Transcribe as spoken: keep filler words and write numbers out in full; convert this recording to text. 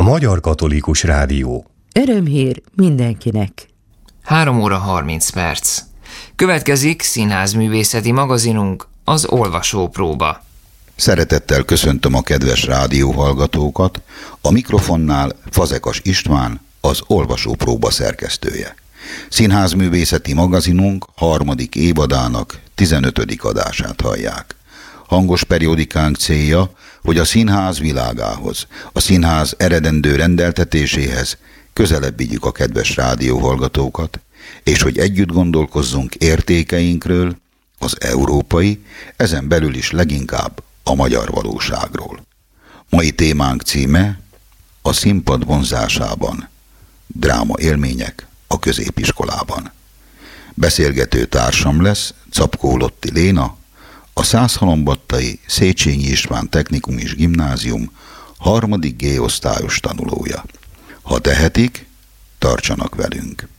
Magyar Katolikus Rádió. Örömhír mindenkinek. három óra harminc perc. Következik színházművészeti magazinunk, az Olvasópróba. Szeretettel köszöntöm a kedves rádióhallgatókat, a mikrofonnál Fazekas István, az Olvasópróba szerkesztője. Színházművészeti magazinunk harmadik évadának tizenötödik adását hallják. Hangos periódikánk célja, hogy a színház világához, a színház eredendő rendeltetéséhez közelebb vigyük a kedves rádióhallgatókat, és hogy együtt gondolkozzunk értékeinkről, az európai, ezen belül is leginkább a magyar valóságról. Mai témánk címe a színpad vonzásában, dráma élmények a középiskolában. Beszélgető társam lesz Czapkó Lotti Léna, a Szászhalombattai Széchenyi István Technikum és Gimnázium harmadik G osztályos tanulója. Ha tehetik, tartsanak velünk!